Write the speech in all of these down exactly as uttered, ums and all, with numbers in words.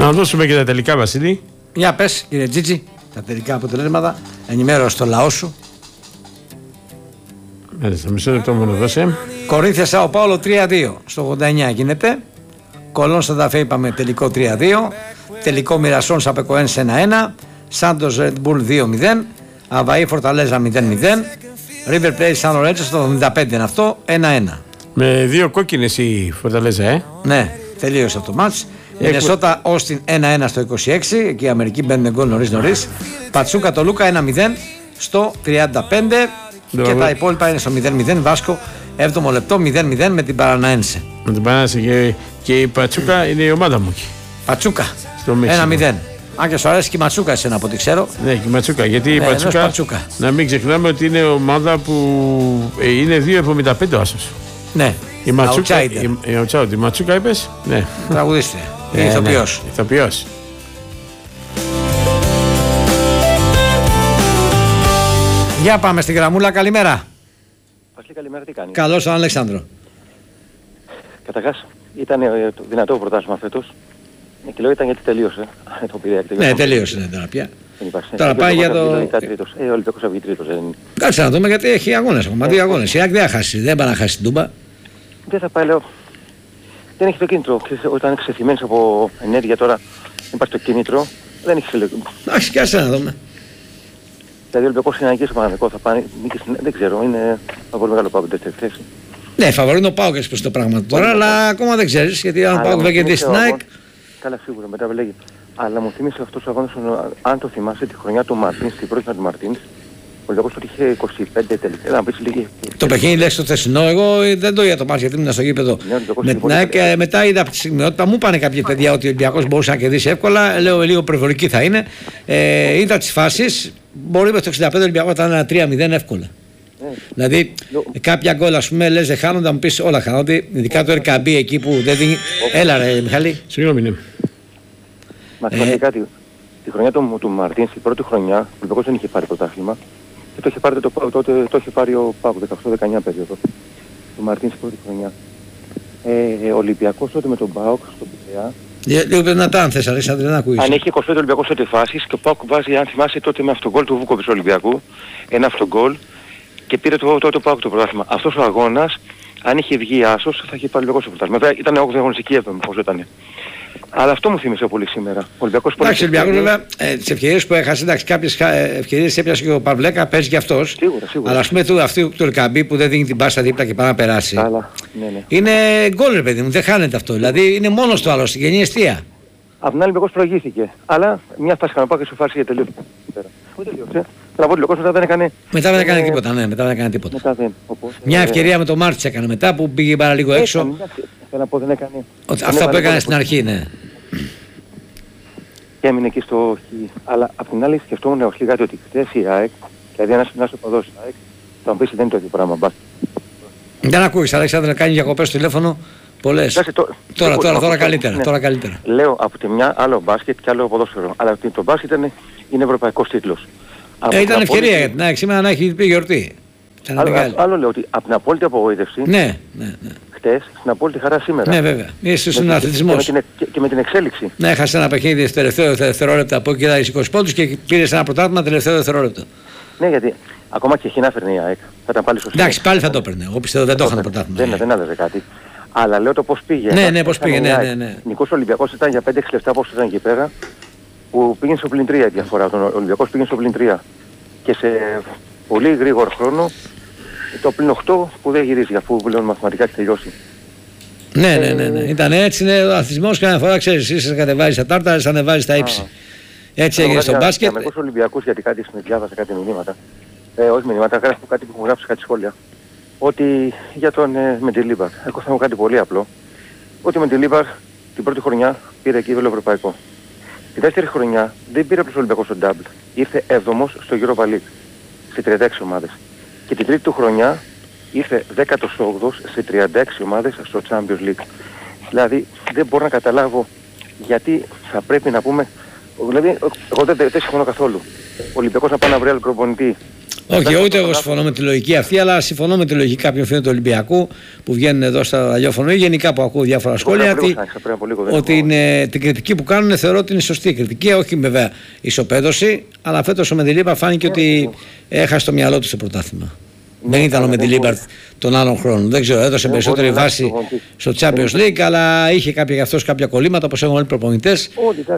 Να δώσουμε και τα τελικά, Βασίλη. Για πες, κύριε Τζίτζι, τα τελικά αποτελέσματα. Ενημέρωσε το λαό σου. Μάλιστα, μισό λεπτό μόνο δώσε. Κορίνθια Σάο Πάολο τρία δύο στο ογδόντα εννιά γίνεται. Κολόν Σανταφέ είπαμε τελικό τρία δύο. Τελικό Μοιρασόν Σαπεκοένς ένα ένα. Σάντος Ρεντ Μπουλ δύο μηδέν. Αβαή Φορταλέζα μηδέν μηδέν. River Plate Σαν Λορέντσο στο εβδομήντα πέντε είναι αυτό, ένα ένα. Με δύο κόκκινες η Φορταλέζα, ε. Ναι, τελείωσε αυτό το μάτς. Μινεσότα Όστιν ένα ένα στο είκοσι έξι. Εκεί οι Αμερικοί μπαίνουν γκολ νωρίς νωρίς. Πατσούκα το Λούκα ένα μηδέν στο τριάντα πέντε. Και τα υπόλοιπα είναι στο μηδέν μηδέν. Βάσκο έβδομο λεπτό μηδέν μηδέν με την Παραναένσε. Με την Παραναένσε και, και η Πατσούκα είναι η ομάδα μου εκεί. Πατσούκα ένα μηδέν. Αν και σου αρέσει και η Ματσούκα εσένα από ό,τι ξέρω. Ναι, και η Ματσούκα. Γιατί ναι, η Πατσούκα, Πατσούκα. Να μην ξεχνάμε ότι είναι ομάδα που ε, είναι δύο εβδομήντα πέντε ο άσος. Ναι. Η Ματσούκα, η, η, η, η Ματσούκα είπες. Ναι. Τραγουδίστρια. Ε, ηθοποιός. Ναι, ηθοποιός. Για πάμε στην γραμμούλα, καλημέρα. Πασλή, καλημέρα, τι κάνει. Καλώς τον Αλέξανδρο. Καταρχάς, ήταν δυνατό το πρωτάθλημα φέτος. Και λέω ήταν γιατί τελείωσε. Το πήρε, ναι, τελείωσε ναι, τώρα πια. Υπάρχει. Τώρα πάει για το... Ε, ο Ολυμπιακός θα βγει τρίτος. Δεν... Κάτσε να δούμε γιατί έχει αγώνες, ακόμα δύο αγώνες. Η ΑΕΚ δεν θα χάσει, δεν πάει να χάσει την Τούμπα. Δεν θα πάει, λέω. Δεν έχει το κίνητρο. Όταν είναι ξεθυμένος από ενέργεια τώρα, δεν υπάρχει το κίνητρο. Δεν έχει συλλογή. Εντάξει, κάτσε να δούμε. Δηλαδή ο Ολυμπιακός είναι αγγής παναδικό, θα πάνε, δεν ξέρω, είναι ένα πολύ μεγάλο πάγο δεύτερη θέση. Ναι, φαβορεί είναι ο Πάοκ έτσι πως το πράγμα τώρα, αλλά ακόμα δεν ξέρεις, γιατί αν ο Πάοκ δεν κερδίσει την ΑΕΚ... Καλά, σίγουρα, μετά λέγει. Αλλά μου θύμισε αυτός ο αγώνας, αν το θυμάσαι, τη χρονιά του Μαρτίνς, την πρώτη του Μαρτίνς, ο Ολυμπιακός τότε είχε είκοσι πέντε τελικά, να πεις λίγη... Το παιχνίδι λες το θεσινό, εγώ δεν το είδα το μάτς γιατί ήμουν στο γήπεδο. Με την ΑΕΚ και μετά είδα από τη στιγμιότητα, μου πάνε κάποια παιδιά ότι ο Ολυμπιακός μπορούσε να κερδίσει εύκολα, λέω λίγο προβολική θα είναι. Ε, είδα τις φάσεις, μπορεί με το εξήντα πέντε ο Ολυμπιακός ήταν ένα τρία μηδέν εύκολα. Ναι. Δηλαδή Λο... κάποια γκολ ας πούμε λες δεν χάνονται, μου πεις όλα χάνονται, ειδικά το Ερκαμπή εκεί που δεν δίνει... Έλα ρε Μιχάλη. Συγγνώμη, ναι. Μα θυμάται ε... κάτι, τη χρονιά του, του Μαρτίνς, η πρώτη χρονιά, ο Ολυμπιακός δεν είχε πάρει πρωτάθλημα και το είχε πάρει, το, τότε το είχε πάρει ο Πάκου, δεκαοκτώ δεκαεννιά περίοδο, του Μαρτίνς η πρώτη χρονιά. Ε, ο Ολυμπιακός τότε με τον Πάοκ στον Πειραιά. Λίγο δυνατά αν θες Αλέξανδρε, δεν ακούεις. Αν έχει είκοσι πέντε Ολυμπιακός τότε φάσεις και ο Πάοκ βάζει, αν θυμάσαι τότε με αυτογκόλ του Βούκοβιτς του Ολυμπιακού, ένα αυτογκόλ και πήρε το, τότε ο Πάοκ το πρωτάθλημα. Αυτός ο αγώνας, αν είχε βγει άσος, θα είχε πάρει ο Ολυμπιακός το πρωτάθλημα. Βέβαια ήταν όγδοη αγωνιστική έβδομη, πώς ήταν. Αλλά αυτό μου θύμισε πολύ σήμερα. Ο Ολυμπιακός πολύ. Εντάξει, ο Ολυμπιακός βέβαια ε, τις ευκαιρίες που έχασε, εντάξει, κάποιες ευκαιρίες έπιασε και ο Παυλέκα, παίζει και αυτός. Σίγουρα, σίγουρα. Αλλά ας πούμε του, αυτού του Ερκαμπή που δεν δίνει την πάσα δίπλα και πάει να περάσει. Αλλά, ναι, ναι. Είναι γκολ, ρε παιδί μου, δεν χάνεται αυτό. Δηλαδή είναι μόνος του άλλο στην γενή αιστεία. Απ' την άλλη, ο Ολυμπιακός προηγήθηκε. Αλλά μια φάση καναπά και σου φάση για τελείωση. Πού τελείωσε. Τώρα ο Ολυμπιακός μετά δεν έκανε. Μετά δεν έκανε τίποτα, ναι, μετά δεν έκανε τίποτα. Μετά δεν. Οπότε, μια ευκαιρία με τον Μάρτις έκανε μετά που πήγε πάρα λίγο έξω. Θέλω να πω δεν έκανε. Αυτά που έκανε στην αρχή, ναι. Και έμεινε εκεί στο χ. Αλλά απ' την άλλη σκεφτόμουν ως λιγάκι ότι χθες η ΑΕΚ, δηλαδή ένας ένας οπαδός η ΑΕΚ, θα μου πεις δεν είναι το ίδιο πράγμα μπάσκετ. Δεν ακούεις, Αλέξανδρε, κάνει διακοπές στο τηλέφωνο πολλές. Τώρα, τώρα, τώρα, τώρα, καλύτερα, ναι. τώρα καλύτερα. Λέω από τη μια άλλο μπάσκετ και άλλο ποδόσφαιρο. Αλλά το μπάσκετ είναι, είναι ευρωπαϊκός τίτλος. Ε, ήταν ευκαιρία για την ΑΕΚ σήμερα να έχει πει γιορτή. Άλλο, άλλο λέω ότι από την απόλυτη απογοήτευση, ναι, ναι, ναι. χτες, στην απόλυτη χαρά σήμερα. Ναι, βέβαια. Είσαι στον αθλητισμό. Και, και, και, και με την εξέλιξη. Ναι, έχασε ένα παιχνίδι στο τελευταίο δευτερόλεπτο από εκεί είδα είκοσι πόντους και πήρε ένα πρωτάθλημα τελευταίο δευτερόλεπτο. Ναι, γιατί ακόμα και χ να φέρνει η ΑΕΚ. Θα ήταν πάλι σωστή. Εντάξει, πάλι θα το έπαιρνε. Εγώ πιστεύω δεν το είχαν πρωτάθλημα. Δεν, δεν άλλαζε κάτι. Αλλά λέω το πώς πήγε. Ναι, ναι, πώς πήγε. Ναι, ναι, ναι. Νικός Ολυμπιακός ήταν για πέντε έξι λεπτά όπως ήταν εκεί πέρα. Που πήγαινε στο πλην τρία η διαφορά. Ο Ολυμπιακός πήγαινε στο πλην τρία. Και σε πολύ γρήγορο χρόνο το πλην οκτώ που δεν γυρίζει αφού πλέον μαθηματικά έχει τελειώσει. Ναι, ναι, ναι, ναι. Ήταν έτσι, είναι ο αθλητισμός καμιά φορά ξέρεις, είσαι κατεβάζεις τα τάρταρα, είσαι ανεβάζεις τα ύψη. Έτσι έγινε στο μπάσκετ. Για μερικούς Ολυμπιακούς, γιατί κάτι με διάβασα κάτι μηνύματα. Ε, όχι μηνύματα, γράφω κάτι που μου γράψει κάτι σχόλια. Ότι για τον ε, Μεντιλίμπαρ. Εγώ θα πω κάτι πολύ απλό. Ότι ο Μεντιλίμπαρ την πρώτη χρονιά πήρε κύπελλο ευρωπαϊκό. Τη δεύτερη χρονιά δεν πήρε απλώς ο Ολυμπιακός στο double. Ήρθε έβδομος στο Europa League. Σε τριάντα έξι ομάδες. Και την τρίτη του χρονιά ήρθε δέκατος όγδοος σε τριάντα έξι ομάδες στο Champions League. Δηλαδή δεν μπορώ να καταλάβω γιατί θα πρέπει να πούμε. Δηλαδή εγώ δεν, δεν συμφωνώ καθόλου. Ο Ολυμπιακός να πάει να βρει άλλο προπονητή. Όχι, ούτε εγώ συμφωνώ με τη λογική αυτή, αλλά συμφωνώ με τη λογική κάποιων φίλων του Ολυμπιακού που βγαίνουν εδώ στα ραδιόφωνο ή γενικά που ακούω διάφορα σχόλια. Ότι, ότι είναι, την κριτική που κάνουν θεωρώ ότι είναι σωστή κριτική, όχι βέβαια ισοπαίδωση, αλλά φέτος ο Μεντιλίμπαρ φάνηκε ότι έχασε το μυαλό του στο πρωτάθλημα. Δεν ήταν ο Μεντιλίμπαρ των άλλων χρόνων. Δεν ξέρω, έδωσε περισσότερη βάση στο Champions League, αλλά είχε κάποια, γι' αυτός κάποια κολλήματα όπως έχουν όλοι οι προπονητές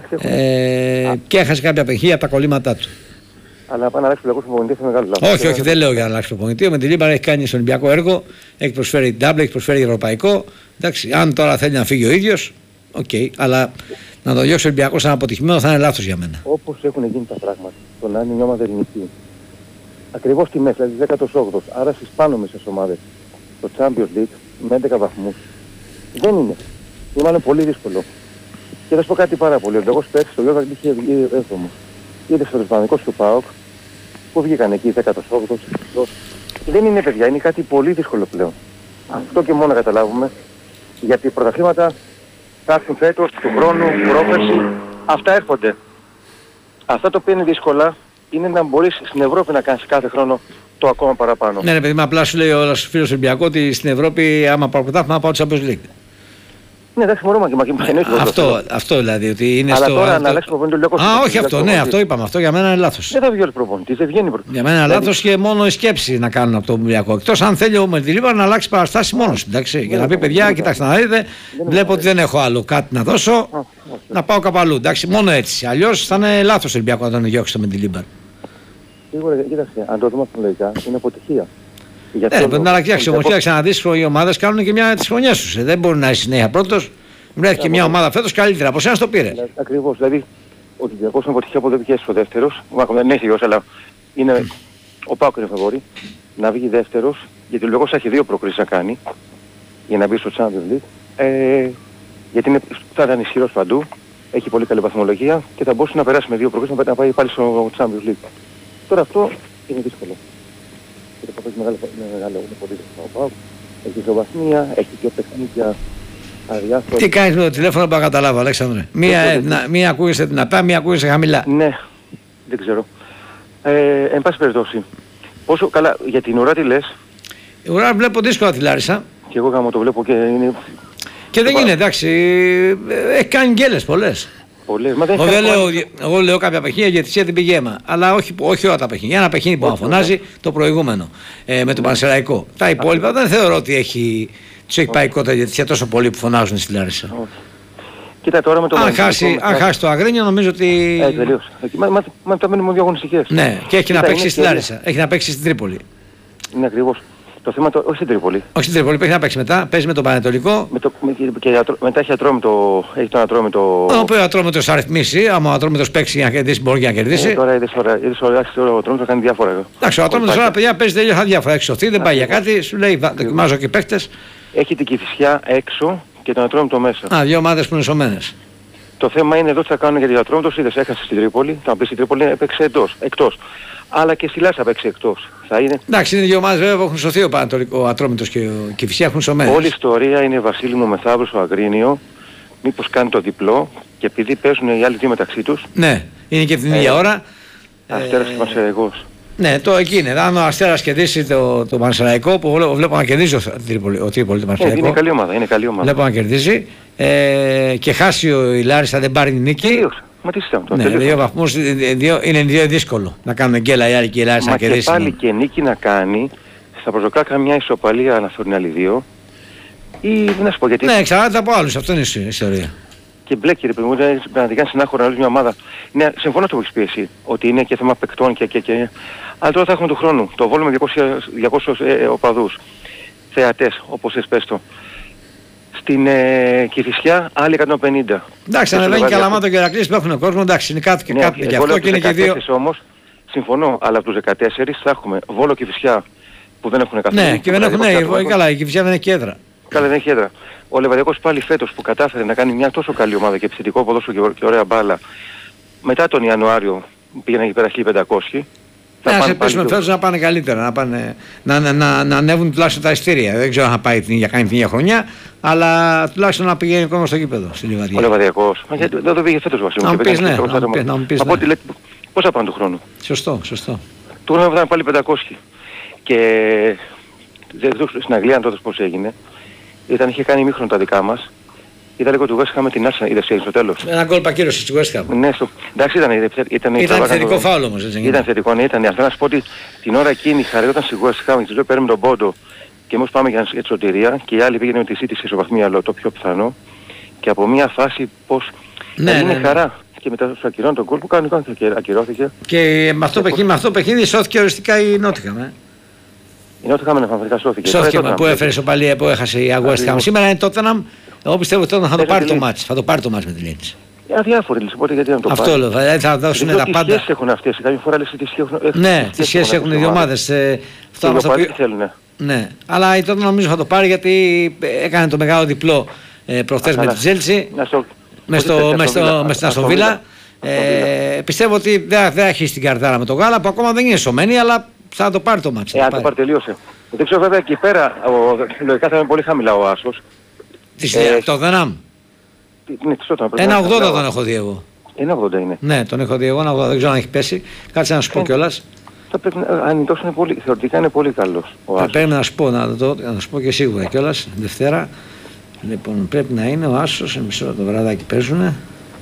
ε, και έχασε κάποια παιχνίδια από τα κολλήματά του. Αλλά πάνω να αλλάξει το προπονητή είναι μεγάλο λάθος. Όχι, όχι, δεν λέω για να αλλάξει προπονητή. Ο Μεντιλίμπαρ έχει κάνει στον Ολυμπιακό έργο, έχει προσφέρει double, έχει προσφέρει ευρωπαϊκό. Εντάξει, αν τώρα θέλει να φύγει ο ίδιος, οκ, okay, αλλά να το διώξει ο Ολυμπιακός σαν αποτυχημένο θα είναι λάθος για μένα. Όπως έχουν γίνει τα πράγματα, το να είναι μια ομάδα ελληνική, ακριβώς τη μέση, δηλαδή δέκατος όγδοος, άρα στις πάνω μεσές ομάδες, το Champions League με έντεκα βαθμούς, δεν είναι. Είναι μάλλον πολύ δύσκολο. Και θα σου πω κάτι πάρα πολύ. Εγώ πέρσι στο Γιώργο είχε βγει έβδομο. Είδε στο Ισπανικό του ΠΑΟΚ που βγήκαν εκεί δέκατος όγδοος. Δεν είναι παιδιά, είναι κάτι πολύ δύσκολο πλέον. Αυτό και μόνο να καταλάβουμε. Γιατί οι πρωταθλήματα θα έρθουν φέτος, του χρόνου, πρόπερση. Αυτά έρχονται. Αυτά το οποίο είναι δύσκολα είναι να μπορείς στην Ευρώπη να κάνεις κάθε χρόνο το ακόμα παραπάνω. Ναι, ναι, παιδί, απλά σου λέει ο φίλος Ολυμπιακό ότι στην Ευρώπη, άμα πάω πρωτάθλημα, να πάω το Champions League. Ναι, εντάξει, μπορούμε και μα αυτό, αυτό δηλαδή, ότι είναι αλλά στο... τώρα αυτό... να αλλάξει προπονητή του Α, όχι αυτό, ναι, αυτό είπαμε, αυτό για μένα είναι λάθος. Δεν θα βγει ο προπονητής, δεν βγαίνει προπονητής. Για μένα είναι δηλαδή... λάθος και μόνο η σκέψη να κάνουν από το Ολυμπιακό. Εκτός αν θέλει ο Μεντιλίμπαρ να αλλάξει παραστάση μόνος του, εντάξει, για να πει παιδιά, κοιτάξτε να δείτε, βλέπω ότι δεν έχω άλλο κάτι να δώσω, να πάω κάπου αλλού, εντάξει, μόνο έτσι. Αλλιώς θα είναι λάθος ο Ολυμπιακό να τον διώξει το Μεντιλίμπαρ. Σίγουρα, κοίταξε, αν το δούμε αυτολογικά, είναι αποτυχία. Ναι, πρέπει να αλλάξει όμως, κοίταξε να δεις, οι ομάδες κάνουν και μια τις χρονιές τους. Δεν μπορεί να είσαι συνέχεια πρώτος. Βρέθηκε και μια ομάδα φέτος καλύτερα. Από σένα το πήρε. Ακριβώς. Δηλαδή, ο Ολυμπιακός είναι αποτυχία από εδώ και στο δεύτερος. Δεν έχει γιος, αλλά είναι ο ΠΑΟΚ είναι φαβόρη να βγει δεύτερος. Γιατί ο Ολυμπιακός έχει δύο προκρίσεις να κάνει για να μπει στο Champions League. Ε, γιατί είναι, θα ήταν ισχυρός παντού. Έχει πολύ καλή βαθμολογία και θα μπορούσε να περάσει με δύο προκρίσεις να πάει πάλι στο Champions League. Τώρα αυτό είναι δύσκολο. Και το μεγάλο είναι πολύ δύσκολο ο ΠΑΟΚ. Έχει ισοβαθμία, έχει και παιχνίδια. Αδιάφορα. Τι κάνεις με το τηλέφωνο που καταλάβω, Αλέξανδρε. Μία, να, μία ακούγεσαι δυνατά, μία ακούγεσαι χαμηλά. Ναι, δεν ξέρω. Ε, εν πάση περιπτώσει, πόσο καλά, για την ουρά τι λες? Η ουρά βλέπω δύσκολα τη Λάρισα. Και εγώ γάμο το βλέπω και είναι... Και δεν είναι, εντάξει, έχει κάνει γκέλες πολλές. Πολλές, μα δεν εγώ, δεν λέω, εγώ λέω κάποια παιχνίδια γιατί δεν πήγε αίμα. Αλλά όχι, όχι όλα τα παιχνίδια. Ένα παιχνίδι που φωνάζει το προηγούμενο ε, με τον Πανσεραϊκό. Τα υπόλοιπα δεν θεωρώ ότι έχει... Τους έχει πάει κότα γιατί τόσο πολλοί που φωνάζουν στη Λάρισα. Κοίτα τώρα με το... Αν χάσει, αν χάσει το Αγρίνιο νομίζω ότι... Ε, τελείωσε. Μα, μα, μα τα μένουμε δύο αγωνιστικές. Ναι, και έχει Κοίτα, να παίξει στη Λάρισα. Έχει να παίξει στην Τρίπολη. Ναι, ακριβώς. Το θέμα το... όχι στην Τρίπολη. Όχι στην Τρίπολη, έχει να παίξει μετά. Παίζει με τον Πανετολικό. Με το... με... και ατρό... μετά έχει Ατρόμητο... έχει τον Ατρόμητο... Ο οποίος ο Ατρόμητος αριθμίσει. Άμα ο Ατρόμητος παίξει για να κερδίσει μπορεί να κερδίσει. Ε, τώρα είδες τώρα, είδες τώρα, τώρα ο Ατρόμητος κάνει διάφορα. Εντάξει, ο Ατρόμητος τώρα παιδιά παίζει τελείως διάφορα. Έχει σωθεί, δεν πάει για κάτι. Σου λέει δοκιμάζω και παίχτες. Έχει την Κηφισιά έξω και τον Ατρόμητο μέσα. Α, δύο ομάδες που είναι σωμένες. Το θέμα είναι εδώ τι θα κάνουν για τον Ατρόμητο. Είδες, έχασε στην Τρίπολη. Θα πει στην Τρίπολη έπαιξε εντός, εκτός. Αλλά και στη Λάρισα παίξει εκτός. Θα είναι... Εντάξει, είναι δύο ομάδες βέβαια που έχουν σωθεί ο, ο Ατρόμητος και ο Κηφισιά έχουν σωμένες. Όλη η ιστορία είναι Βασίλη μου μεθαύριο στο Αγρίνιο. Μήπως κάνει το διπλό και επειδή παίζουν οι άλλοι δύο μεταξύ τους. Ναι, είναι και την ίδια ε, ώρα. Αστέρας και Πανσεραϊκός. Ναι, το εκεί είναι. Αν ο Αστέρας κερδίσει το, το Πανσεραϊκό που βλέπω, βλέπω να κερδίζει ο Τρίπολη, ο Τρίπολη το Πανσεραϊκό. Ε, είναι καλή ομάδα, είναι καλή ομάδα. Βλέπω να κερδίζει ε, και χάσει ο η Λάρισα δεν πάρει την νίκη. Τελείωσε. Μα τι συστάμε τώρα. Ναι, δύο βαθμούς δύο, είναι δύο δύσκολο να κάνουν γκέλα οι άλλοι και η Λάρισα να κερδίσει. Μα και πάλι και νίκη να κάνει θα προσδοκά καμιά ισοπαλία να φέρουν άλλοι δύο. Ή δεν να σου πω γιατί. Ναι, εξαρτάται από άλλους, αυτό είναι η ιστορία. Και μπλέκει ρε παιδί μου, να την κάνει συνάχωρα όλη μια ομάδα. Ναι, συμφωνώ στο που έχεις πει εσύ, ότι είναι και θέμα παικτών και, και, και... Αλλά τώρα θα έχουμε του χρόνου. Το Βόλο με διακόσιους ε, οπαδούς, θεατές, όπως θες πες το. Στην ε, Κηφισιά άλλοι εκατόν πενήντα. Εντάξει, ανεβαίνει και Καλαμάτο και Ηρακλής που έχουν κόσμο, εντάξει, είναι κάτι και ναι, κάτι και αυτό και είναι και δύο. Όμως, συμφωνώ, αλλά από τους δεκατέσσερις θα έχουμε Βόλο Κηφισιά που δεν έχουν καθόλου. Ναι, και δεν έχουν, ναι, καλά, η Κηφισιά δεν έχει κέντρα. Καλά, δεν έχει έδρα. Ο Λεβαδιακός πάλι φέτος που κατάφερε να κάνει μια τόσο καλή ομάδα και επιθετικό ποδόσφαιρο και ωραία μπάλα, μετά τον Ιανουάριο πήγαινε εκεί πέρα χίλια πεντακόσιοι. Ναι, ας ελπίσουμε φέτος να πάνε καλύτερα, να, πάνε, να, να, να, να ανέβουν τουλάχιστον τα ειστήρια. Δεν ξέρω αν θα πάει την ίδια, κάνει την ίδια χρονιά, αλλά τουλάχιστον να πηγαίνει ακόμα στο γήπεδο, στη Λιβαδιά. Ο Λεβαδιακός. Μα γιατί δεν το πήγε φέτος Βασίλη. Να μου πεις ναι, να μου πεις ναι. Πώς θα πάνε του χρόνου. Σωστό, σωστό. του χρόνου ήταν πάλι πεντακόσια. Και δεν ξέρω στην Αγγλία τότε πώς έγινε. Ήταν, είχε κάνει μήχρονο τα δικά μας. Ήταν λίγο του West Ham με την Arsenal, είδες στο τέλος. Ένα γκολ πακύρωση του West Ham. Ναι, στο... εντάξει ήταν. Ήταν, ήταν θετικό φάουλ όμως. Έτσι, ήταν θετικό, ναι, ήταν. Αυτό να σου πω ότι την ώρα εκείνη χαριόταν στη West Ham και τους λέω παίρνουμε τον πόντο και εμείς πάμε για τη σωτηρία και οι άλλοι πήγαινε με τη City σε ισοβαθμία, το πιο πιθανό. Και από μια φάση πως ναι, είναι ναι, ναι. χαρά. Και μετά σου ακυρώνει τον γκολ που κάνει και ακυρώθηκε. Και με αυτό, παιχνίδι, με αυτό το παιχνίδι σώθηκε οριστικά η Νότιχαμ. Ε. Η Νότιχαμ αναφανφρικά σώθηκε. Σώθηκε που έφερε σοπαλία που έχασε η West Ham. Σήμερα είναι Tottenham. Εγώ πιστεύω ότι θα το πάρει το μάτς. Θα το πάρει το μάτς με τη Leeds. Αδιάφοροι λοιπόν, οπότε γιατί να το πάρει. Αυτό λέω, δηλαδή θα δώσουν τα πάντα. Τι σχέσεις έχουν αυτές, κάποια φορά λες τι σχέσεις έχουν. Ναι, τι σχέσεις έχουν οι δύο ομάδες. Αυτό μας το πει. Ναι, αλλά η Tottenham νομίζω θα το πάρει γιατί έκανε το μεγάλο διπλό προχθές με τη Chelsea. Μες στην Αστον Βίλα. Πιστεύω ότι δεν θα έχει την καρτάρα με τον Γάλα που ακόμα δεν είναι σωμένη, αλλά θα το πάρει το μάτς. Ε, αν το πάρει τελείωσε. Δεν ξέρω βέβαια εκεί πέρα, λογικά θα είναι πολύ χαμηλά ο άσος. Της Tottenham. Ένα ογδόντα τον έχω δει εγώ. Ένα ογδόντα είναι. Ναι, τον έχω δει εγώ, ένα ογδόντα, δεν ξέρω αν έχει πέσει. Κάτσε να σου πω κιόλας. Αν τόσο είναι πολύ, θεωρητικά είναι πολύ καλός ο άσος. Πρέπει να σου πω, να, το, να σου πω και σίγουρα κιόλας, Δευτέρα. Λοιπόν, πρέπει να είναι ο άσος, σε μισό το βραδάκι παίζουνε.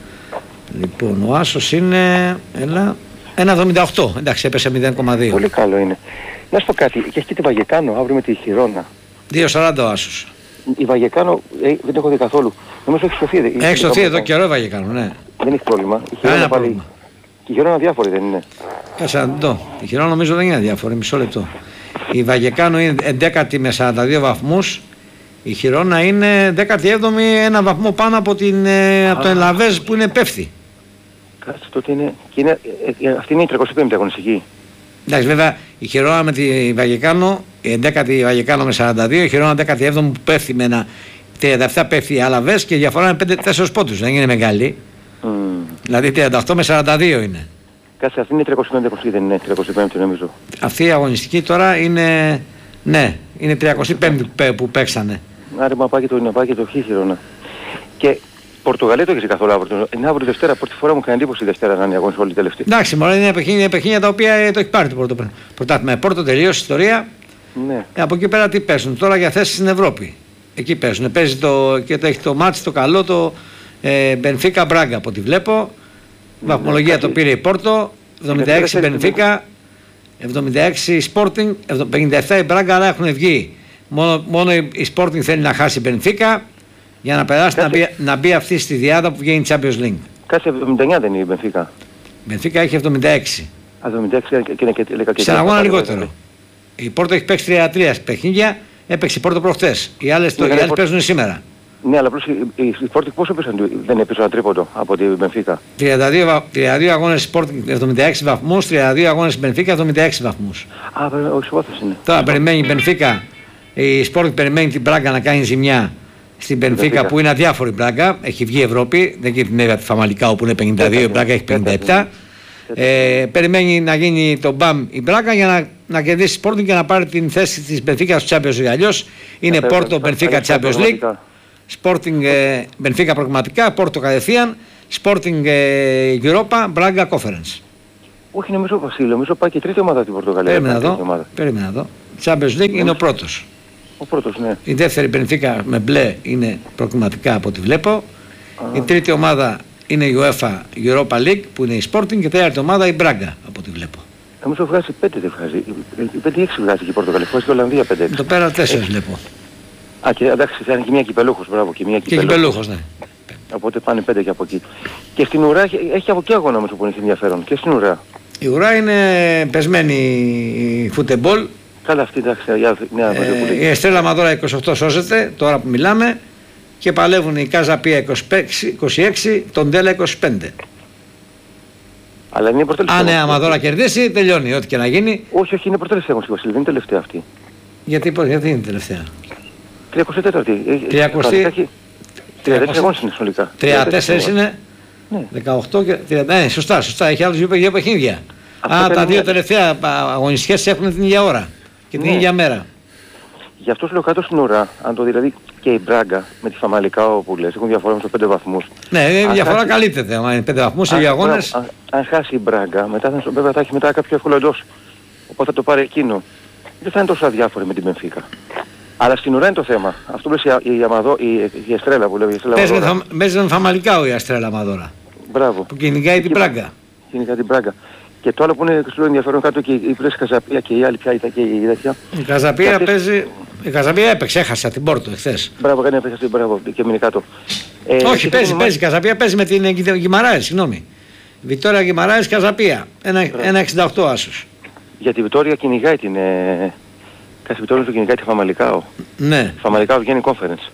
Λοιπόν, ο άσος είναι, έλα, ένα εβδομήντα οκτώ, εντάξει έπεσε μηδέν κόμμα δύο. Πολύ καλό είναι. Να σου πω κάτι, και έχει τη Βαγεκάνο αύριο με τη Χιρόνα. δύο σαράντα ο άσος. Η Βαγεκάνο ε, δεν έχω δει καθόλου. Νομίζω έχει σωθεί. Έχει σωθεί εδώ καιρό η Βαγεκάνο, ναι. Δεν έχει πρόβλημα. Κανένα πρόβλημα. Και η Χιρόνα διάφορη δεν είναι. Κάτσε να δω. Η Χιρόνα νομίζω δεν είναι διάφορη, μισό λεπτό. Η Βαγεκάνο είναι έντεκατη με σαράντα δύο βαθμούς. Η Χιρόνα είναι δέκατη έβδομη, ένα βαθμό πάνω από, την, ε, από το Ελαβέζ που είναι πέφτη. Κάτσε τότε είναι, και είναι ε, αυτή είναι η τριακοστή πέμπτη αγωνιστική. Εντάξει βέβαια η Χιρόνα με τη Βαγεκάνο, η έντεκατη Βαγεκάνο με σαράντα δύο, η Χιρόνα δέκατη έβδομη που πέφτει με ένα τριάντα επτά πέφτει η Αλαβές και η διαφορά είναι πέντε τέσσερα πόντους, δεν είναι μεγάλη. Mm. Δηλαδή τριάντα οκτώ με σαράντα δύο είναι. Κάτσε αυτή είναι η τριακοστή πέμπτη, δεν είναι τριακοστή πέμπτη νομίζω. Αυτή η αγωνιστική τώρα είναι, ναι, είναι τριακοστή πέμπτη που παίξανε. Άρα μα πάει και το, πάει και το Χιρόνα. Και Πορτογαλία το έχεις καθόλου αύριο. Είναι αύριο Δευτέρα. Πρώτη φορά μου κάνει εντύπωση η Δευτέρα να είναι αγώνες όλη τελευταία. Εντάξει, μωρέ, είναι παιχνίδια, παιχνίδια τα οποία το έχει πάρει το πρώτο πρωτάθλημα. Πόρτο τελείωσε ιστορία. Ναι. Ε, από εκεί πέρα τι παίζουν. Τώρα για θέσεις στην Ευρώπη. Εκεί παίζουν. Παίζει το, και το έχει το μάτς το καλό το Μπενφίκα Μπράγκα από ό,τι βλέπω. Ναι, βαθμολογία ναι, το πήρε η Πόρτο. εβδομήντα έξι Μπενφίκα, εβδομήντα έξι Sporting, πενήντα επτά η Μπράγκα, αλλά έχουν βγει. Μόνο, μόνο η Sporting θέλει να χάσει η Μπενφίκα για να περάσει να μπει, να μπει αυτή στη διάδα που βγαίνει η Champions League. Κάτσε εβδομήντα εννιά δεν είναι η Μπενφίκα. Η Μπενφίκα έχει εβδομήντα έξι. Α, εβδομήντα έξι και είναι και λίγα και σε ένα αγώνα λιγότερο. Η Πόρτο έχει παίξει τριάντα τρία παιχνίδια, έπαιξε η Πόρτο προχθές. Οι άλλες, το, οι άλλες παίζουν σήμερα. Ναι, αλλά απλώς η, η, η Sporting πόσο πέσαν, δεν έπαιζε ένα τρίποντο από την Μπενφίκα. τριάντα δύο αγώνες Sporting εβδομήντα έξι βαθμούς, τριάντα δύο αγώνες Μπενφίκα εβδομήντα έξι βαθμούς. Α, ο ισοβάθμιος είναι. Τώρα περιμένει η Μπενφίκα, η Sporting περιμένει την Μπράγκα να κάνει ζημιά στην Μπενφίκα που είναι αδιάφορη Μπράγκα, έχει βγει Ευρώπη, δεν έχει την έδρα τη Φαμαλικά όπου είναι πενήντα δύο, η Μπράγκα έχει πενήντα επτά. Ε, περιμένει να γίνει το μπαμ η Μπράγκα για να, να κερδίσει Sporting και να πάρει την θέση της Μπενφίκα στο Champions League. Αλλιώς είναι Πόρτο Μπενφίκα Champions League. Sporting Benfica προγραμματικά, Πόρτο κατευθείαν, Sporting Europa, Braga Conference. Όχι, νομίζω Βασίλειο, νομίζω πάει και τρίτη ομάδα την Πορτογαλία. Περίμενα εδώ, περίμενα εδώ. Champions League είναι ο πρώτος. Ο πρώτος, ναι. Η δεύτερη Benfica με μπλε είναι προγραμματικά από ό,τι βλέπω. Α. Η τρίτη ομάδα είναι η UEFA Europa League που είναι η Sporting και η τέταρτη ομάδα η Braga από ό,τι βλέπω. Νομίζω βγάζει πέντε δεν βγάζει. πέντε έξι βγάζει και η Πορτογαλία, βγάζει και η Ολλανδία πέντε έξι. Το πέρα τέσσερα βλέπω. Α, και εντάξει, θα είναι και μια κυπελούχος, μπράβο, και μια κυπελούχος. Και κυπελούχος, ναι. Οπότε πάνε πέντε και από εκεί. Και στην ουρά έχει, έχει από εκεί αγώνα όμως που έχει ενδιαφέρον. Και στην ουρά. Η ουρά είναι πεσμένη φουτεμπόλ. Καλά αυτή, εντάξει, νέα ε, η Εστρέλα Μαδόρα είκοσι οκτώ σώζεται, τώρα που μιλάμε. Και παλεύουν η Κάζα Πία είκοσι έξι, τον Ντέλα είκοσι πέντε. Αλλά είναι πρωτέλευση. Αν η Αμαδόρα κερδίσει, τελειώνει, ό,τι και να γίνει. Όχι, όχι, είναι πρωτέλευση όμως η Βασίλη, δεν είναι τελευταία αυτή. Γιατί, γιατί είναι τελευταία. τριακοστή τέταρτη. τριακοστή. τριάντα τέσσερα αγώνες είναι συνολικά. τριάντα τέσσερα είναι. Ναι. δεκαοκτώ και τριάντα. Ναι, σωστά, σωστά. Έχει άλλους δύο παιχνίδια. Α, τα δύο τελευταία αγωνιστικές έχουν την ίδια ώρα και την ίδια μέρα. Γι' αυτό σου λέω κάτω στην ουρά, αν το δηλαδή και η Μπράγκα με τη Φαμαλικά που λες, έχουν διαφορά με τους πέντε βαθμούς. Ναι, η διαφορά χάσει... καλύπτεται. Αν είναι πέντε βαθμούς σε δύο αγώνες. Αν, αν χάσει η Μπράγκα, μετά θα, βέβαια θα έχει μετά κάποιο εύκολο εντός. οπότε θα το πάρει εκείνο. Δεν θα είναι τόσο αδιάφορη με την Μπενφίκα. Αλλά στην ουρά είναι το θέμα. Αυτό που λέει η, Αμαδό, η, η Εστρέλα που λέει. Παίζει με Φαμαλικάο η Αστρέλα Αμαδόρα. Μπράβο. Που κυνηγάει την Πράγκα. Κυνηγάει την Πράγκα. Και το άλλο που είναι στο ενδιαφέρον κάτω και η πλέση Καζαπία και η άλλη πια ήταν και η τέτοια. Η Καζαπία αυτές... παίζει. Η Καζαπία έπαιξε, έχασε την Πόρτο εχθές. Μπράβο, κάνει έπαιξε την Μπράβο και μείνει κάτω. Ε, Όχι, παίζει, παίζει. Η Καζαπία παίζει με την Γιμαράες, συγγνώμη. Βιτόρια Γιμαράες Καζαπία. ένα εξήντα οκτώ άσος. Για τη Βιτόρια κυνηγάει την. Ε... Κάθε Βιτόρια του κυνηγάει τη Φαμαλικάο. Ναι. Φαμαλικάο βγαίνει conference.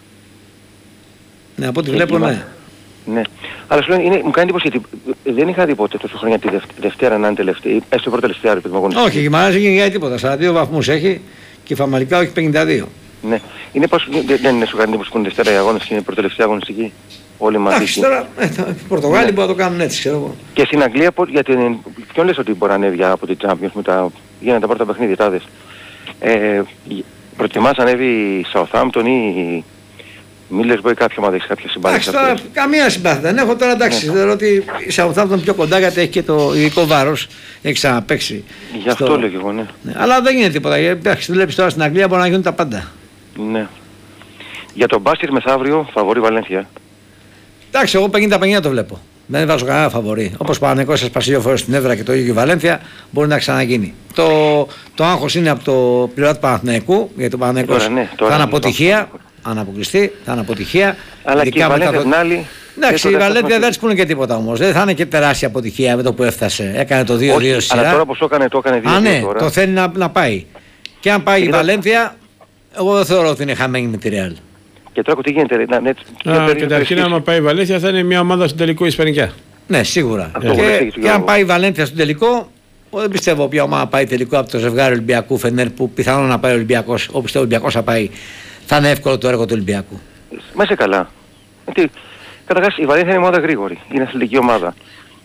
Ναι, από ό,τι βλέπω, ναι. Ναι. Αλλά σου λένε, είναι, μου κάνει εντύπωση γιατί δεν είχα δει ποτέ τόσο χρόνια τη δευ, Δευτέρα να είναι τελευταία, έστω πρώτο τελευταία επειδή μου όχι, η Γιμαράες δεν κυνηγάει τίποτα. σαράντα δύο βαθμούς έχει και η Φαμαλικάο έχει πενήντα δύο. Ναι. Είναι πως, δεν, δεν είναι σου κάνει εντύπωση που είναι Δευτέρα οι αγώνες και είναι πρώτο τελευταία αγωνιστική. Όλοι μαζί. Εντάξει, τώρα ε, οι Πορτογάλοι ναι. Μπορούν να το κάνουν έτσι, ξέρω εγώ. Και στην Αγγλία, γιατί ποιον λες ότι μπορεί να ανέβει από την Champions με τα, γίνανε τα πρώτα παιχνίδια τάδες. Ε, προτιμάς να ανέβει η Southampton ή Μίλες μπορεί κάποια ομάδα έχει κάποια συμπάθεια. Εντάξει, τώρα καμία συμπάθεια δεν έχω τώρα, εντάξει, ναι. Θεωρώ ότι η Southampton πιο κοντά γιατί έχει και το ειδικό βάρος, έχει ξαναπαίξει. Γι' αυτό στο... λέω και εγώ, ναι. Ναι. Αλλά δεν γίνεται τίποτα, εντάξει, δουλεύεις τώρα στην Αγγλία, μπορεί να γίνουν τα πάντα. Ναι. Για τον μπάσκετ μεθαύριο, φαβορεί Βαλένθια. Εντάξει, εγώ πενήντα πενήντα το βλέπω. Δεν βάζω κανένα φαβορί. Όπως Παναθηναϊκός έσπασε δύο φορές στην έδρα και το ίδιο και η Βαλένθια, μπορεί να ξαναγίνει. Το, το άγχος είναι από το πλευρά του Παναθηναϊκού, γιατί το Παναθηναϊκός ναι, θα είναι αποτυχία. Αν αποκλειστεί, θα είναι αποτυχία. Αλλά και η Βαλένθια την άλλη. Εντάξει, η Βαλένθια δεν της πούνε και τίποτα όμως. Δεν θα είναι και τεράστια αποτυχία με το που έφτασε. Έκανε το δύο δύο σειρά. Αλλά τώρα πως το έκανε, το έκανε δύο δύο. Α, ναι, τώρα. Το θέλει να, να πάει. Και αν πάει η Βαλένθια, εγώ δεν θεωρώ ότι είναι χαμένη με τη Ρεάλ. Και τώρα τι γίνεται, να, ναι, καταρχήν άμα πάει η Βαλένθια θα είναι μια ομάδα στο τελικό Ισπανικά. Ναι, σίγουρα. Και, και αν πάει η Βαλένθια στο τελικό, δεν πιστεύω ποια ομάδα πάει τελικό από το ζευγάρι Ολυμπιακού Φενέρ που πιθανόν να πάει ο Ολυμπιακός, όπου ο Ολυμπιακός θα πάει, θα είναι εύκολο το έργο του Ολυμπιακού. Μα είσαι καλά. Γιατί καταρχάς η Βαλένθια είναι ομάδα γρήγορη, είναι αθλητική ομάδα.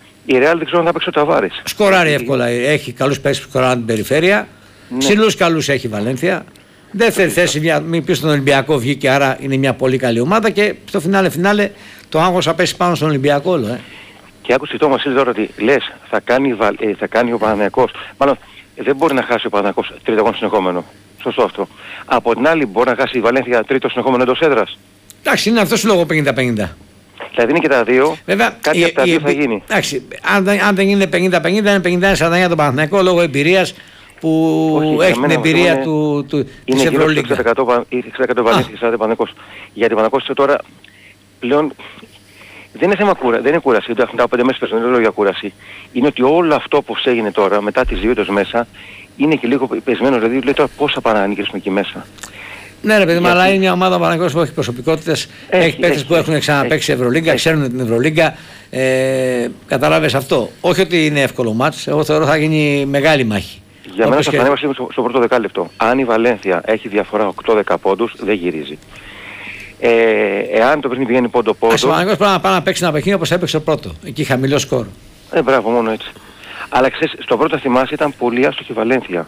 Η Ρεάλ δεν ξέρω αν θα παίξει ο Ταβάρες. Σκοράρει εύκολα, έχει καλούς παίκτες που σκοράρουν την περιφέρεια. Ναι. Ψηλούς καλούς έχει η Βαλένθια. Δεύτερη θέση, μην πει στον Ολυμπιακό βγήκε, άρα είναι μια πολύ καλή ομάδα και στο φινάλε φινάλε το άγχος θα πέσει πάνω στον Ολυμπιακό όλο. Ε. Και άκουσε το Μασίλ τώρα ότι λες θα κάνει, ε, θα κάνει ο Παναθηναϊκός. Μάλλον ε, δεν μπορεί να χάσει ο Παναθηναϊκός τρίτο αγώνα συνεχόμενο. Σωστό αυτό. Από την άλλη μπορεί να χάσει η Βαλένθια τρίτο συνεχόμενο εντός έδρας. Εντάξει, είναι αυτό σου λόγο πενήντα πενήντα. Δηλαδή είναι και τα δύο. Βέβαια, κάτι η, από τα η, δύο η, θα γίνει. Εντάξει, αν, αν δεν είναι πενήντα πενήντα είναι πενήντα σαράντα εννιά το Παναθηναϊκό λόγω εμπειρίας που όχι, έχει την εμπειρία είναι, του, του, της Ευρωλίγκα. Είναι εξήντα τοις εκατό Βαλένθια και σαράντα Παναθηναϊκός. Γιατί ο Παναθηναϊκός τώρα πλέον δεν είναι θέμα κούραση, δεν είναι κούραση, δεν έχουν τα πέντε μέρες δεν λέω για κούραση. Είναι ότι όλο αυτό που έγινε τώρα μετά τις δύο ήττες μέσα είναι και λίγο πεσμένο, δηλαδή λέει τώρα πώς θα παρανικήσουμε εκεί μέσα. Ναι ρε παιδί μου, αλλά είναι μια ομάδα Παναθηναϊκός που έχει προσωπικότητες, έχει, έχει παίκτες που έχουν ξαναπαίξει Ευρωλίγκα, ξέρουν την Ευρωλίγκα. Ε, καταλάβες αυτό. Όχι ότι είναι εύκολο μάτς, εγώ θεωρώ θα γίνει μεγάλη μάχη. Για μένα θα ανέβασε και... στο, στο πρώτο δεκάλεπτο. Αν η Βαλένθια έχει διαφορά οκτώ δέκα πόντους, δεν γυρίζει. Ε, εάν το παιχνίδι πηγαίνει πόντο πόντο... Ας ο Παναθηναϊκός πρέπει να πάει να παίξει ένα παιχνίδι όπως έπαιξε το πρώτο. Εκεί χαμηλό σκορ. Ε, μπράβο, μόνο έτσι. Αλλά ξέρεις, στο πρώτο θυμάσαι ήταν πολύ άστοχη η Βαλένθια.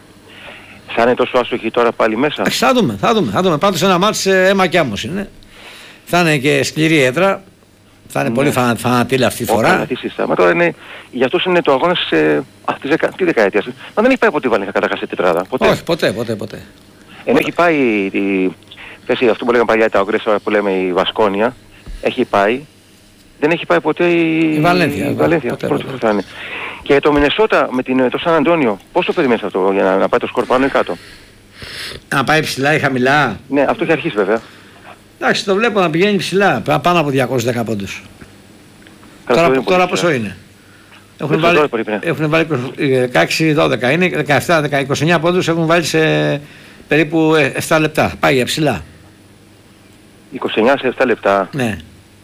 Θα είναι τόσο άστοχη τώρα πάλι μέσα. Άξι, θα δούμε, θα δούμε. Θα δούμε. Πάντως ένα μάτς αίμα κι άμμος είναι. Θα είναι και σκληρή έδρα. Θα είναι ναι. Πολύ φανα, φανατήλα αυτή τη φορά. Μα τώρα είναι, για αυτούς είναι το αγώνας ε, αυτή δεκα, τη δεκαετία. Μα δεν έχει πάει ποτέ η Βαλένθια καταρχάς σε τετράδα. Ποτέ. Όχι, ποτέ, ποτέ, ποτέ. Ενώ έχει πάει, η, πες, αυτό που λέγαμε παλιά τα ογκρέσσα που λέμε η Βασκόνια, έχει πάει. Δεν έχει πάει ποτέ η, η Βαλένθια. Η Βαλένθια. Ποτέ, πρώτη ποτέ. Θα είναι. Και το Μινεσότα με την, το Σαν Αντώνιο, πώς το περιμένεις αυτό για να, να πάει το σκορ πάνω ή κάτω? Να πάει ψηλά ή χαμηλά? Ναι, αυτό έχει αρχίσει βέβαια. Εντάξει, το βλέπω να πηγαίνει ψηλά, πάνω από διακόσιους δέκα πόντους. Τώρα, τώρα πόσο είναι? Έχουν βάλει, έχουν βάλει δεκαέξι δώδεκα, είναι δεκαεπτά είκοσι εννιά πόντους, έχουν βάλει σε περίπου επτά λεπτά. Πάει για ψηλά. είκοσι εννιά σε επτά λεπτά. Ναι.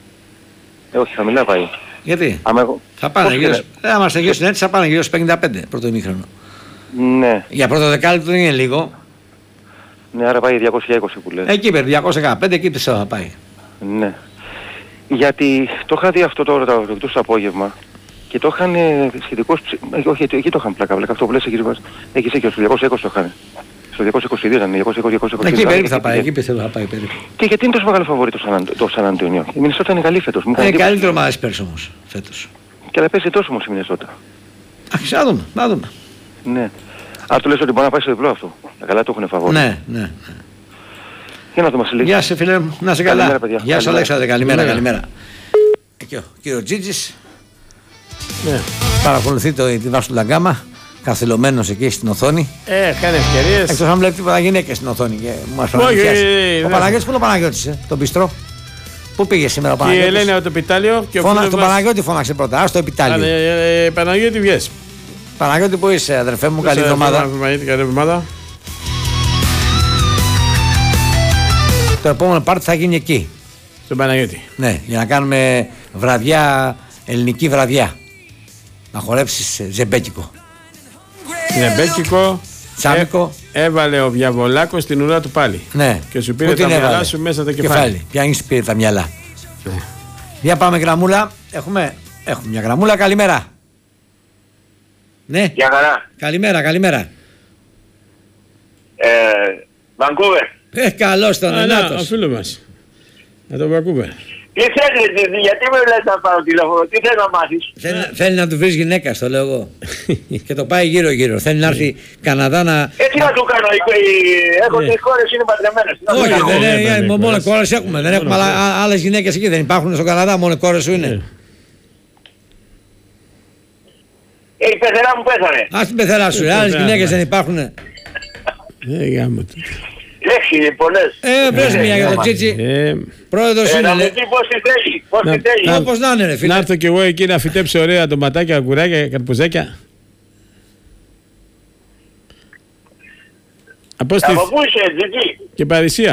Ε, όχι, χαμηλά πάει. Γιατί? Άμα εγώ... Θα πάνε γύρω, ε, άμα είμαστε γύρω στην έτσι θα πάνε γύρω στους πενήντα πέντε πρώτο ημίχρονο. Ναι. Για πρώτο δεκάλεπτο δεν είναι λίγο. Ναι, άρα πάει διακόσια είκοσι που λες. Εκεί πέρα, διακόσια δεκαπέντε, εκεί πιστεύω θα πάει. Ναι. Γιατί το είχα δει αυτό τώρα το, το, το απόγευμα και το είχαν σχετικώς, όχι εκεί το είχαν πλάκα, πλάκα αυτό που λες εκεί, έχεις εκεί, στο διακόσια είκοσι το είχαν. Στο διακόσια είκοσι δύο ήταν, διακόσια είκοσι, διακόσια είκοσι. Εκεί περίπου θα πάει, εκεί πιστεύω θα πάει περίπου. Και γιατί είναι τόσο μεγάλο φαβορί το Σαν, το Σαν Αντώνιο? Η Μινεσότα είναι καλή φέτος. Είναι καλύτερο μάδες πέρσι όμως, φέτος. Και αλλά παίζει τόσο όμως η Μινεσότα. Αχ, θα δούμε, θα δούμε. Ναι. Α, του λες ότι μπορεί να πάει στο διπλό αυτό. Καλά το έχουν φαβόρει. Ναι, ναι. Για να το Βασίλη. Γεια σε φίλε μου, να είσαι καλά. Καλημέρα, παιδιά. Γεια σου Αλέξανδρε, καλημέρα, Καλημέρα. καλημέρα. Εκεί ο κύριος Τζίτζης Ναι. παρακολουθεί το, τη βάση του Λαγκάμα, καθυλωμένος εκεί στην οθόνη. Ε, κάνει ευκαιρίες. Εκτός αν βλέπει τίποτα γυναίκες στην οθόνη και μας Όχι, παρακολουθεί. ε, ε, Ο ναι. Παναγιώτης, πού είναι ο Παναγιώτης, ε, τον Πιστρό. Πού πήγε σήμερα ο Και η Παναγιώτης. Ελένη από το Πιτάλιο και ο Φώνα, φίλος τον μας- Παναγιώτη φώναξε πρώτα, ας το επιτάλιο. Άνε, ε, ε, Παναγιώτη βγες. Παναγιώτη που είσαι αδερφέ μου, καλή εβδομάδα. Παναγιώτη, καλή εβδομάδα. Το επόμενο πάρτι θα γίνει εκεί. Στον Παναγιώτη. Ναι, για να κάνουμε βραδιά, ελληνική βραδιά. Να χορέψεις ε, ζεμπέκικο. Είναι μπέκικο. Τσάμικο. Ε, έβαλε ο Διαβολάκος στην ουρά του πάλι. Ναι. Και σου πήρε Πού τα την μυαλά έβαλε? σου μέσα το κεφάλι. Ποια σου πήρε τα μυαλά. Για πάμε γραμμούλα. Έχουμε, έχουμε μια γραμμούλα. Καλημέρα. Ναι. Για χαρά. Καλημέρα, καλημέρα. Ε, Βανκούβερ. Ε, καλώς τον Α, να, ο Ενάτος. φίλος μας. Να τον πακούμε. Τι θέλεις, εσύ, γιατί με λες να πάρω τηλέφωνο, τι θες να μάθεις. Θέλει, θέλει να του βρεις γυναίκα, στο λέω εγώ. Και το πάει γύρω-γύρω. Θέλει να έρθει Καναδά να. Έτσι να του κάνω, οι- οι- έχω Ναι. τρεις κόρες, είναι παντρεμένες. Τι να του Όχι, κάνω. δεν δεν είναι. είναι, Μόνο δεν κόρες έχουμε. Δεν έχουμε άλλες γυναίκες εκεί. Δεν υπάρχουν στον Καναδά. Μόνο κόρες σου είναι. Ε, η πεθερά μου πέθανε. Α την πεθερά σου. Ε, Άλλες πεθερά, γυναίκες ναι. δεν υπάρχουν. Ε, γάμο του. Λέξη, πολλές. Ε, βρες μια για τον Τσίτσι. Ε, Πρόεδρος Ε, είναι. να μου λέει. πει πώς τη θέλει, πώς Να- τη θέλει. να- Όπως να είναι, ρε Να φίλε. έρθω κι εγώ εκεί να φυτέψω ωραία ντοματάκια, αγκουράκια, καρπουζάκια. Από στη... Από πού είσαι, Τζιτζί. και Παρισία.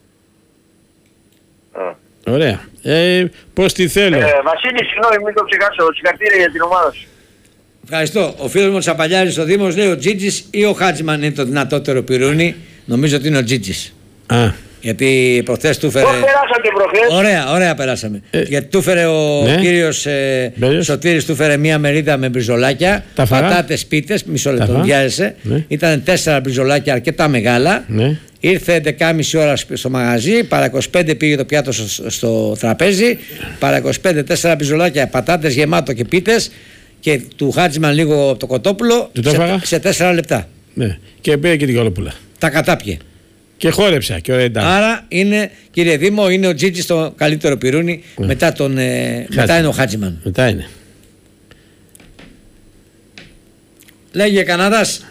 Α. Ωραία. Ε, πώς τη θέλω. Ε, Βασίλη, συγγνώμη, μην το ξεχάσω. Συγχαρητήρια για την ομάδα σου. Ευχαριστώ. Ο φίλος μου Τσαπαλιάρης ο Δήμος λέει ο Τζίτζης ή ο Χάτζιμαν είναι το δυνατότερο πυρούνι. Νομίζω ότι είναι ο Τζίτζης. Α, Γιατί προχθές του φέρε. Πώς περάσατε προχθές. Ωραία, ωραία περάσαμε. Ε, Γιατί του φέρε ο ναι. κύριος ε, Μπέλιος. Σωτήρης, του φέρε μία μερίδα με μπριζολάκια, Τα φάγα. πατάτες πίτες, μισό Τα λεπτό, φάγα. βιάζεσαι. Ναι. Ήταν τέσσερα μπριζολάκια αρκετά μεγάλα. ναι. Ήρθε έντεκα και μισή ώρα στο μαγαζί, παρά είκοσι πέντε πήγε το πιάτο στο, στο τραπέζι, παρά είκοσι πέντε τέσσερα μπριζολάκια, πατάτες γεμάτο και πίτες και του Χάτζιμαν λίγο από το κοτόπουλο Του το σε, έφαγα. σε τέσσερα λεπτά. ναι. Και πήρε και την κολοπούλα. Τα κατάπιε. Και χόρεψα και ωραία ήταν. Άρα είναι, κύριε Δήμο, είναι ο Τζίτζης το καλύτερο πυρούνι. Μετά, τον, ε, μετά είναι ο Χάτζιμαν. Μετά είναι. Λέγε Καναδάς,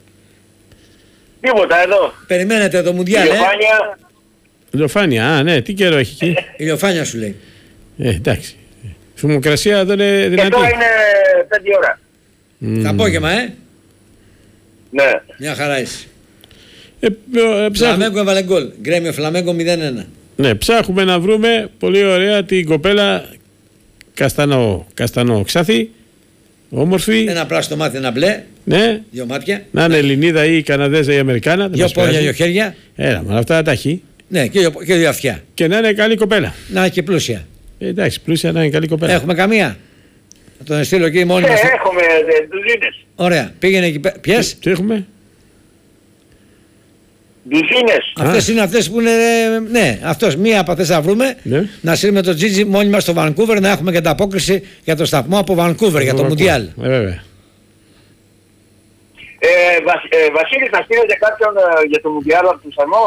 Τίποτα εδώ. περιμένετε το Μουντιάλ, ε. Ηλιοφάνεια. Ηλιοφάνεια, α, ναι, τι καιρό έχει εκεί. Ηλιοφάνεια σου λέει. Ε, εντάξει. Θερμοκρασία εδώ είναι Και δυνατή. τώρα είναι πέντε ώρα. Μμμ. Το απόγευμα, ε. Ναι. Μια χαρά είσαι. Ε, ε, ψάχνουμε, Φλαμέγκο έβαλε γκολ. Γκρέμιο Φλαμέγκο μηδέν ένα. ναι, ψάχνουμε να βρούμε πολύ ωραία την κοπέλα καστανό, καστανό ξάθι, όμορφη, Ένα πράσινο μάτι, ένα μπλε. ναι, Δύο μάτια. να είναι Ελληνίδα ή Καναδέζα ή Αμερικάνα. δεν Δύο μας πόδια, πειράζει. δύο χέρια. Έλα, μα αυτά τα έχει. Ναι, και δύο, και δύο αυτιά. Και να είναι καλή κοπέλα. Να είναι και πλούσια. Ε, εντάξει, πλούσια να είναι καλή κοπέλα. Έχουμε καμία. Θα τον στείλω εκεί μόνοι Ε, μας. έχουμε ε, ντουζίνες. Ωραία. Πήγαινε εκεί πέρα. Ποιες? Τι έχουμε. Ντουζίνες. Αυτές είναι αυτές που είναι. ε, Ναι, αυτός. Μία από αυτές θα βρούμε. Ναι. Να στείλουμε τον Τζίτζι μόνοι μας στο Βανκούβερ να έχουμε και τα απόκριση για το σταθμό από Βανκούβερ για το Μουντιάλ. Ε, βέβαια. Ε, Βασ, ε, Βασίλη, θα στείλετε κάποιον ε, για το Μουντιάλ από του Σαρμό.